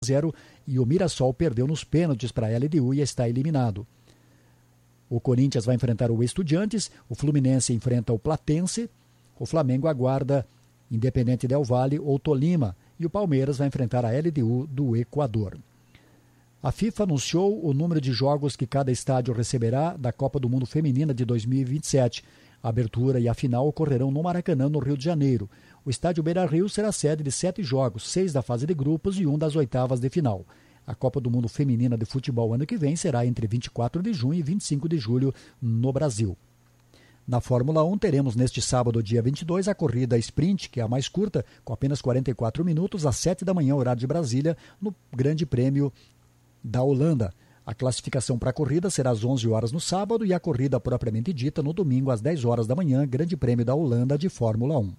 0 e o Mirassol perdeu nos pênaltis para a LDU e está eliminado. O Corinthians vai enfrentar o Estudiantes, o Fluminense enfrenta o Platense, o Flamengo aguarda Independente Del Valle ou Tolima e o Palmeiras vai enfrentar a LDU do Equador. A FIFA anunciou o número de jogos que cada estádio receberá da Copa do Mundo Feminina de 2027. A abertura e a final ocorrerão no Maracanã, no Rio de Janeiro. O estádio Beira-Rio será sede de 7 jogos, 6 da fase de grupos e 1 das oitavas de final. A Copa do Mundo Feminina de Futebol ano que vem será entre 24 de junho e 25 de julho no Brasil. Na Fórmula 1 teremos neste sábado, dia 22, a corrida sprint, que é a mais curta, com apenas 44 minutos, às 7 da manhã, horário de Brasília, no Grande Prêmio da Holanda. A classificação para a corrida será às 11 horas no sábado e a corrida propriamente dita no domingo às 10 horas da manhã, Grande Prêmio da Holanda de Fórmula 1.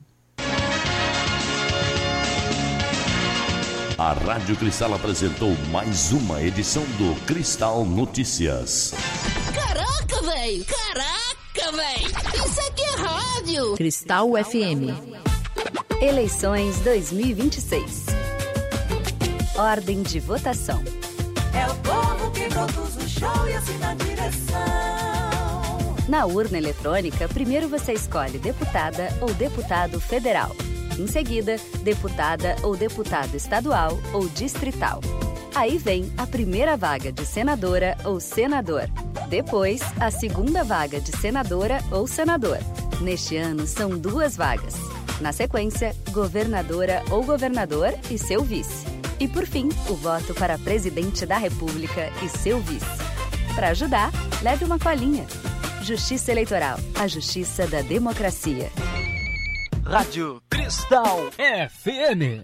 A Rádio Cristal apresentou mais uma edição do Cristal Notícias. Caraca, velho! Caraca, velho! Isso aqui é rádio! Cristal FM. Eleições 2026. Ordem de votação. É o povo que produz o show e assina a direção. Na urna eletrônica, primeiro você escolhe deputada ou deputado federal. Em seguida, deputada ou deputado estadual ou distrital. Aí vem a primeira vaga de senadora ou senador. Depois, a segunda vaga de senadora ou senador. Neste ano, são 2 vagas. Na sequência, governadora ou governador e seu vice. E, por fim, o voto para presidente da República e seu vice. Para ajudar, leve uma colinha. Justiça Eleitoral, a justiça da democracia. Rádio Cristal FM.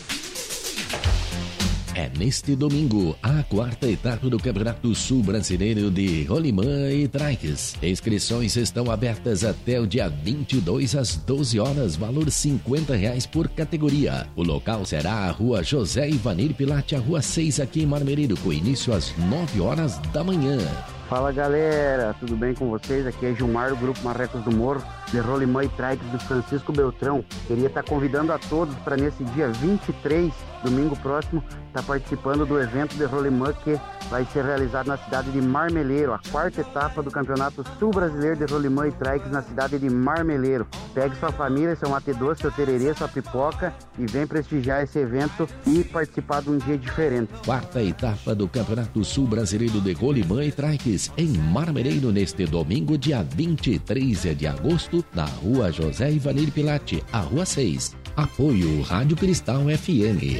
É neste domingo, a 4ª etapa do Campeonato Sul Brasileiro de Rolimã e Trikes. Inscrições estão abertas até o dia 22 às 12 horas, valor R$50 por categoria. O local será a Rua José Ivanir Pilate, a Rua 6, aqui em Marmeleiro, com início às 9 horas da manhã. Fala galera, tudo bem com vocês? Aqui é Gilmar do Grupo Marrecos do Morro, de Rolimã e Trikes do Francisco Beltrão. Queria estar convidando a todos para nesse dia 23, domingo próximo, estar participando do evento de Rolimã que vai ser realizado na cidade de Marmeleiro, a 4ª etapa do Campeonato Sul Brasileiro de Rolimã e Trikes na cidade de Marmeleiro. Pegue sua família, seu mate doce, seu tererê, sua pipoca e vem prestigiar esse evento e participar de um dia diferente. 4ª etapa do Campeonato Sul Brasileiro de Rolimã e Trikes em Marmeleiro neste domingo, dia 23 de agosto, na Rua José Ivanir Pilate, a Rua 6. Apoio Rádio Cristal FM.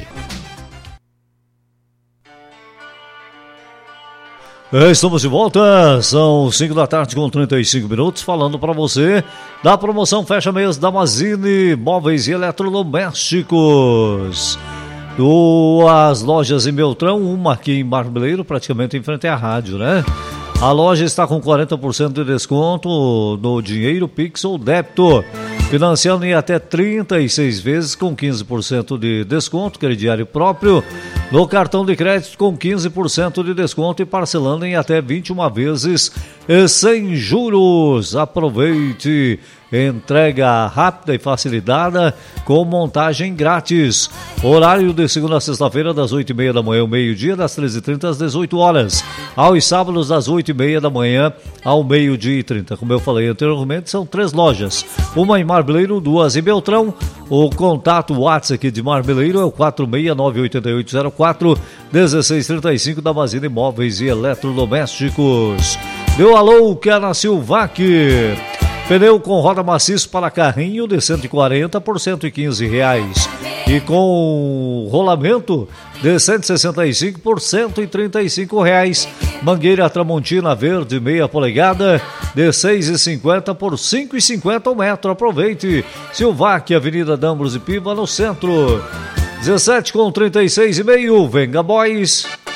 Estamos de volta, são 5 da tarde com 35 minutos, falando para você da promoção Fecha Mês da Mazini Móveis e Eletrodomésticos. 2 lojas em Beltrão, uma aqui em Marmeleiro, praticamente em frente à rádio, né? A loja está com 40% de desconto no dinheiro Pix ou débito, financiando em até 36 vezes com 15% de desconto, crediário próprio, no cartão de crédito com 15% de desconto e parcelando em até 21 vezes e sem juros. Aproveite! Entrega rápida e facilitada com montagem grátis. Horário de segunda a sexta-feira das 8h30 da manhã ao meio-dia, das 13h30 às 18 horas. Aos sábados das 8h30 da manhã ao meio-dia e 30. Como eu falei anteriormente, são 3 lojas. Uma em Marmeleiro, 2 em Beltrão. O contato WhatsApp aqui de Marmeleiro é o 4698804-1635 da Mazini Móveis e Eletrodomésticos. Meu alô, que é na Silvac. Pneu com roda maciço para carrinho de 140 por R$115. E com rolamento de 165 por R$135. Mangueira Tramontina verde meia polegada de 6,50 por R$5,50 o metro. Aproveite. Silvac, Avenida Dambros e Piva, no centro. 17 com 36,5. Venga, boys.